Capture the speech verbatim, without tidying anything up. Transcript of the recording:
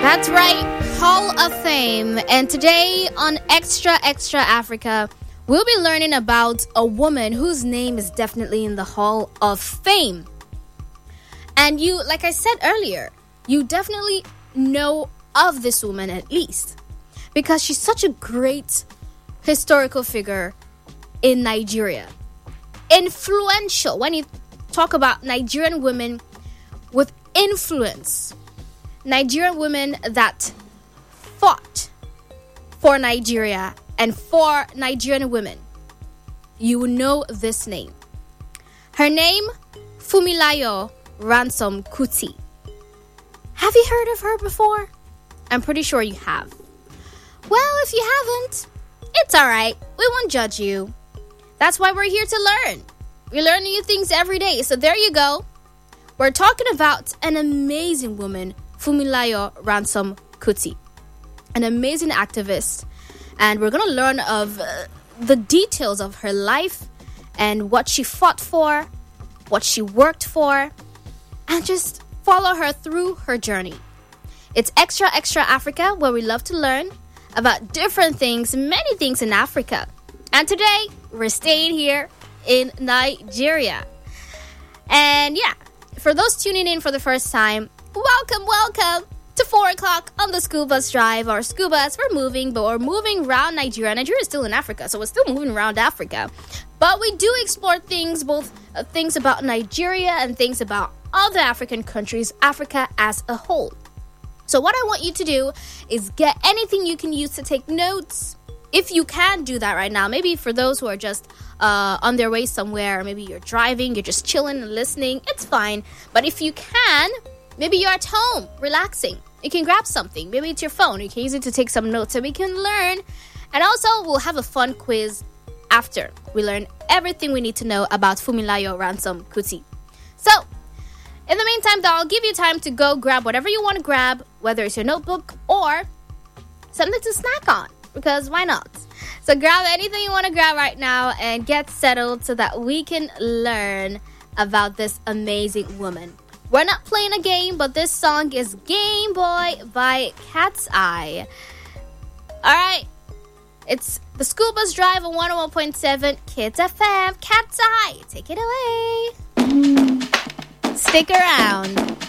That's right, Hall of Fame. And today on Extra Extra Africa, we'll be learning about a woman whose name is definitely in the Hall of Fame. And you, like I said earlier, you definitely know of this woman at least, because she's such a great historical figure in Nigeria. Influential. When you talk about Nigerian women with influence, Nigerian women that fought for Nigeria and for Nigerian women, you will know this name. Her name, Funmilayo Ransome Kuti. Have you heard of her before? I'm pretty sure you have. Well, if you haven't, it's alright. We won't judge you. That's why we're here to learn. We learn new things every day. So there you go. We're talking about an amazing woman, Funmilayo Ransome Kuti, an amazing activist, and we're going to learn of uh, the details of her life and what she fought for, what she worked for, and just follow her through her journey. It's Extra Extra Africa, where we love to learn about different things, many things in Africa. And today, we're staying here in Nigeria. And yeah, for those tuning in for the first time, welcome, welcome to four o'clock on the School Bus Drive. Our school bus, we're moving, but we're moving around Nigeria. Nigeria is still in Africa, so we're still moving around Africa. But we do explore things, both uh, things about Nigeria and things about other African countries, Africa as a whole. So what I want you to do is get anything you can use to take notes. If you can do that right now, maybe for those who are just uh, on their way somewhere, or maybe you're driving, you're just chilling and listening, it's fine. But if you can, maybe you're at home, relaxing. You can grab something. Maybe it's your phone. You can use it to take some notes so we can learn. And also, we'll have a fun quiz after we learn everything we need to know about Funmilayo Ransome Kuti. So, in the meantime, though, I'll give you time to go grab whatever you want to grab, whether it's your notebook or something to snack on, because why not? So grab anything you want to grab right now and get settled so that we can learn about this amazing woman. We're not playing a game, but this song is Game Boy by Cat's Eye. Alright, it's the School Bus Drive on one oh one point seven Kids F M. Cat's Eye, take it away. Stick around.